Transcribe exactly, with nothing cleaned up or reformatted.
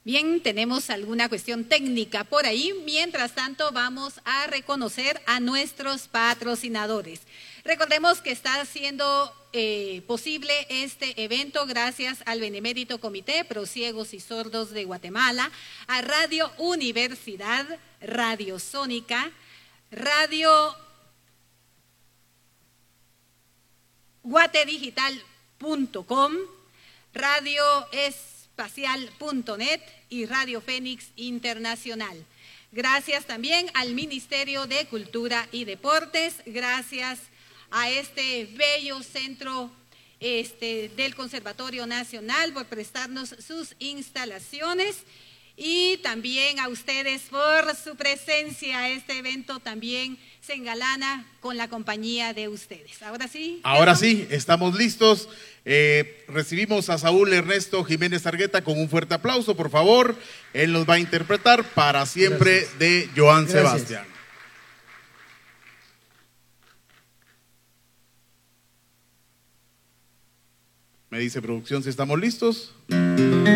Bien, tenemos alguna cuestión técnica por ahí. Mientras tanto, vamos a reconocer a nuestros patrocinadores. Recordemos que está siendo eh, posible este evento gracias al Benemérito Comité Pro Ciegos y Sordos de Guatemala, a Radio Universidad, Radio Sónica, Radio guatedigital punto com, Radio espacial punto net y Radio Fénix Internacional. Gracias también al Ministerio de Cultura y Deportes, gracias a este bello centro este, del Conservatorio Nacional por prestarnos sus instalaciones, y también a ustedes por su presencia. Este evento también se engalana con la compañía de ustedes. Ahora sí. Ahora sí, estamos listos. Eh, recibimos a Saúl Ernesto Jiménez Argueta con un fuerte aplauso, por favor. Él nos va a interpretar Para Siempre. Gracias. De Joan Gracias. Sebastián. Me dice producción si estamos listos.